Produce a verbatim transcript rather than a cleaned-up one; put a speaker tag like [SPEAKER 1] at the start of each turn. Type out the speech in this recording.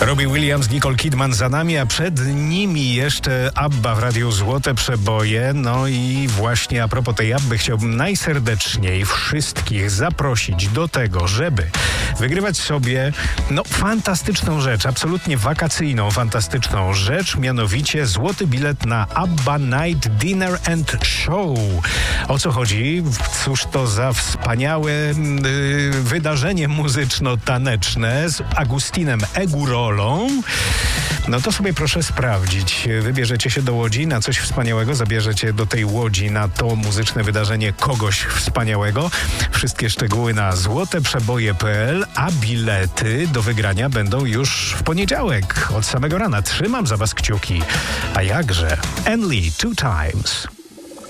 [SPEAKER 1] Robbie Williams, Nicole Kidman za nami, a przed nimi jeszcze ABBA w Radiu Złote Przeboje. No i właśnie a propos tej ABBY chciałbym najserdeczniej wszystkich zaprosić do tego, żeby wygrywać sobie no fantastyczną rzecz, absolutnie wakacyjną, fantastyczną rzecz, mianowicie złoty bilet na ABBA Night Dinner and Show. O co chodzi? Cóż to za wspaniałe yy, wydarzenie muzyczno-taneczne z Agustinem Egurolą. No to sobie proszę sprawdzić. Wybierzecie się do Łodzi na coś wspaniałego, zabierzecie do tej Łodzi na to muzyczne wydarzenie kogoś wspaniałego. Wszystkie szczegóły na złoteprzeboje kropka p l, a bilety do wygrania będą już w poniedziałek od samego rana. Trzymam za was kciuki. A jakże? Enli, Two Times.